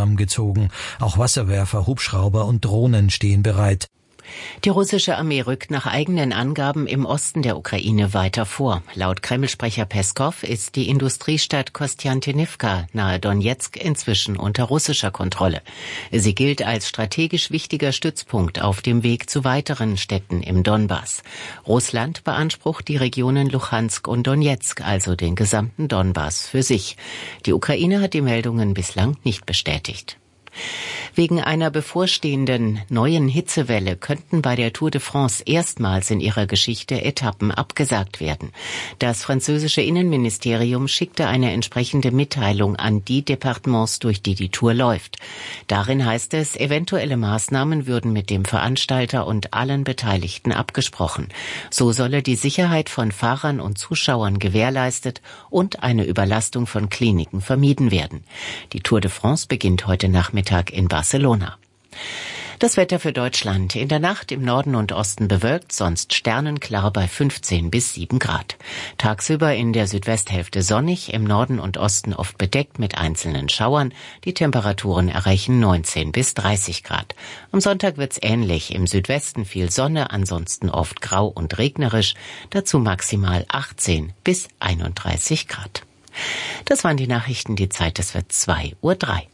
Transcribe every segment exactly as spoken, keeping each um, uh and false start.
Programm gezogen. Auch Wasserwerfer, Hubschrauber und Drohnen stehen bereit. Die russische Armee rückt nach eigenen Angaben im Osten der Ukraine weiter vor. Laut Kreml-Sprecher Peskow ist die Industriestadt Kostjantinivka nahe Donezk inzwischen unter russischer Kontrolle. Sie gilt als strategisch wichtiger Stützpunkt auf dem Weg zu weiteren Städten im Donbass. Russland beansprucht die Regionen Luhansk und Donezk, also den gesamten Donbass, für sich. Die Ukraine hat die Meldungen bislang nicht bestätigt. Wegen einer bevorstehenden neuen Hitzewelle könnten bei der Tour de France erstmals in ihrer Geschichte Etappen abgesagt werden. Das französische Innenministerium schickte eine entsprechende Mitteilung an die Departements, durch die die Tour läuft. Darin heißt es, eventuelle Maßnahmen würden mit dem Veranstalter und allen Beteiligten abgesprochen. So solle die Sicherheit von Fahrern und Zuschauern gewährleistet und eine Überlastung von Kliniken vermieden werden. Die Tour de France beginnt heute Nachmittag in Barcelona. Das Wetter für Deutschland. In der Nacht im Norden und Osten bewölkt, sonst sternenklar bei fünfzehn bis sieben Grad. Tagsüber in der Südwesthälfte sonnig, im Norden und Osten oft bedeckt mit einzelnen Schauern. Die Temperaturen erreichen neunzehn bis dreißig Grad. Am Sonntag wird's ähnlich. Im Südwesten viel Sonne, ansonsten oft grau und regnerisch. Dazu maximal achtzehn bis einunddreißig Grad. Das waren die Nachrichten. Die Zeit, es wird zwei Uhr drei.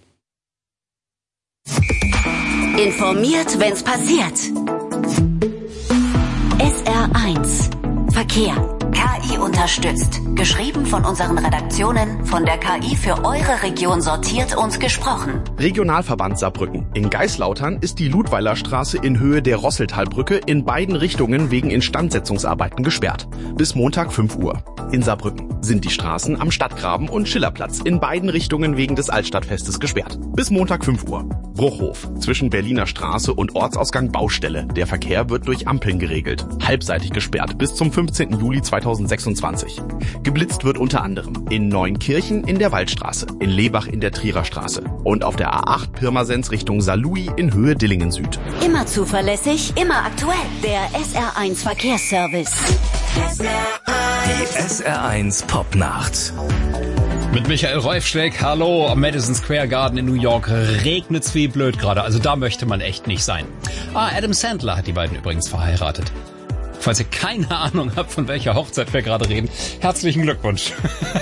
Informiert, wenn's passiert. S R eins Verkehr. K I unterstützt. Geschrieben von unseren Redaktionen, von der K I für eure Region sortiert und gesprochen. Regionalverband Saarbrücken. In Geislautern ist die Ludweiler Straße in Höhe der Rosseltalbrücke in beiden Richtungen wegen Instandsetzungsarbeiten gesperrt. Bis Montag fünf Uhr. In Saarbrücken sind die Straßen am Stadtgraben und Schillerplatz in beiden Richtungen wegen des Altstadtfestes gesperrt. Bis Montag fünf Uhr. Bruchhof. Zwischen Berliner Straße und Ortsausgang Baustelle. Der Verkehr wird durch Ampeln geregelt. Halbseitig gesperrt bis zum fünfzehnten Juli zweitausendsechsundzwanzig. Geblitzt wird unter anderem in Neunkirchen in der Waldstraße, in Lebach in der Trierer Straße und auf der A acht Pirmasens Richtung Saarlouis in Höhe Dillingen Süd. Immer zuverlässig, immer aktuell. Der S R eins Verkehrsservice. Die S R eins Popnacht. Mit Michael Reufschleck, hallo, am Madison Square Garden in New York regnet's wie blöd gerade, also da möchte man echt nicht sein. Ah, Adam Sandler hat die beiden übrigens verheiratet. Falls ihr keine Ahnung habt, von welcher Hochzeit wir gerade reden, herzlichen Glückwunsch.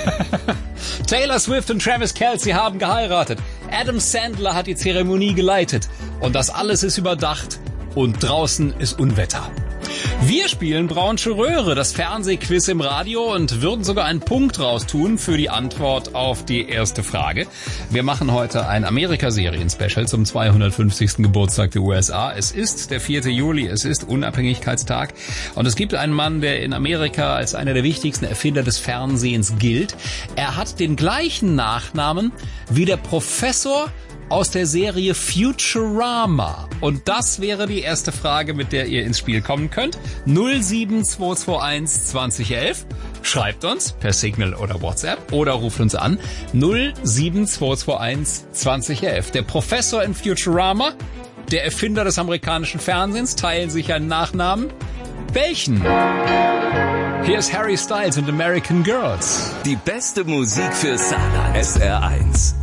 Taylor Swift und Travis Kelce haben geheiratet. Adam Sandler hat die Zeremonie geleitet. Und das alles ist überdacht und draußen ist Unwetter. Wir spielen Braunsche Röhre, das Fernsehquiz im Radio, und würden sogar einen Punkt raus tun für die Antwort auf die erste Frage. Wir machen heute ein Amerika-Serien-Special zum zweihundertfünfzigsten Geburtstag der U S A. Es ist der vierte Juli, es ist Unabhängigkeitstag, und es gibt einen Mann, der in Amerika als einer der wichtigsten Erfinder des Fernsehens gilt. Er hat den gleichen Nachnamen wie der Professor aus der Serie Futurama. Und das wäre die erste Frage, mit der ihr ins Spiel kommen könnt. null sieben zwei zwei eins zwanzig elf. Schreibt uns per Signal oder WhatsApp oder ruft uns an. null sieben zwei zwei eins zwanzig elf. Der Professor in Futurama, der Erfinder des amerikanischen Fernsehens, teilen sich einen Nachnamen. Welchen? Hier ist Harry Styles und American Girls. Die beste Musik für Saarland. S R eins.